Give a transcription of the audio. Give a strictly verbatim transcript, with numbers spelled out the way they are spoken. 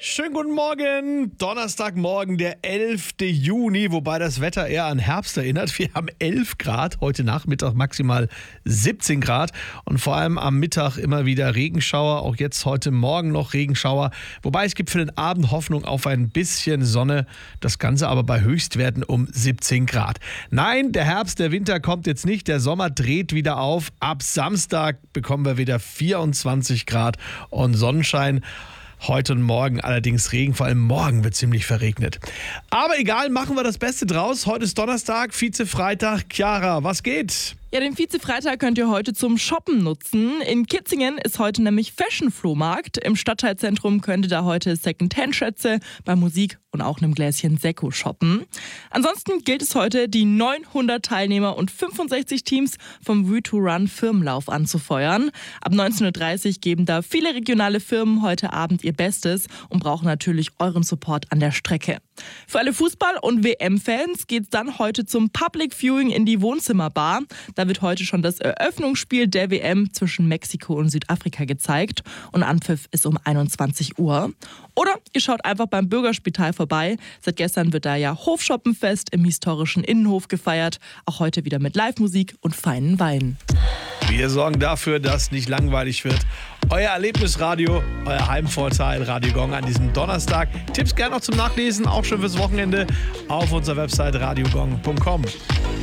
Schönen guten Morgen, Donnerstagmorgen, der elfte Juni, wobei das Wetter eher an Herbst erinnert. Wir haben elf Grad, heute Nachmittag maximal siebzehn Grad und vor allem am Mittag immer wieder Regenschauer, auch jetzt heute Morgen noch Regenschauer. Wobei es gibt für den Abend Hoffnung auf ein bisschen Sonne, das Ganze aber bei Höchstwerten um siebzehn Grad. Nein, der Herbst, der Winter kommt jetzt nicht, der Sommer dreht wieder auf. Ab Samstag bekommen wir wieder vierundzwanzig Grad und Sonnenschein. Heute und morgen allerdings Regen, vor allem morgen wird ziemlich verregnet. Aber egal, machen wir das Beste draus. Heute ist Donnerstag, Vize-Freitag. Chiara, was geht? Ja, den Vize-Freitag könnt ihr heute zum Shoppen nutzen. In Kitzingen ist heute nämlich Fashion-Flohmarkt. Im Stadtteilzentrum könnt ihr da heute Second-Hand-Schätze bei Musik und auch einem Gläschen Sekko shoppen. Ansonsten gilt es heute, die neunhundert Teilnehmer und fünfundsechzig Teams vom We to Run Firmenlauf anzufeuern. Ab neunzehn Uhr dreißig geben da viele regionale Firmen heute Abend ihr Bestes und brauchen natürlich euren Support an der Strecke. Für alle Fußball- und W M-Fans geht's dann heute zum Public Viewing in die Wohnzimmerbar. Da wird heute schon das Eröffnungsspiel der W M zwischen Mexiko und Südafrika gezeigt und Anpfiff ist um einundzwanzig Uhr. Oder ihr schaut einfach beim Bürgerspital vorbei. Seit gestern wird da ja Hofschoppenfest im historischen Innenhof gefeiert. Auch heute wieder mit Live-Musik und feinen Weinen. Wir sorgen dafür, dass nicht langweilig wird. Euer Erlebnisradio, euer Heimvorteil, Radio Gong an diesem Donnerstag. Tipps gerne noch zum Nachlesen, auch schon fürs Wochenende auf unserer Website radiogong punkt com.